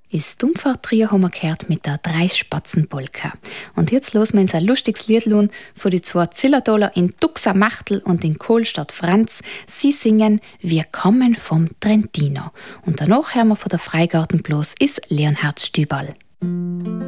Ist Dumpfer-Trio haben wir gehört mit der Drei-Spatzen-Polka. Und jetzt hören wir uns ein lustiges Lied von die zwei Zillertaler in Duxa Machtel und in Kohlstadt Franz. Sie singen Wir kommen vom Trentino. Und danach hören wir von der Freigartenblos ist Leonhard Stüberl.